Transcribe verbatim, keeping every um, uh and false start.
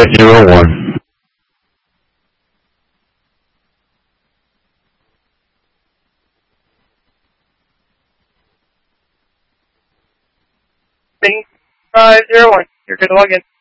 five zero one. Bing five zero one. You're good to log in.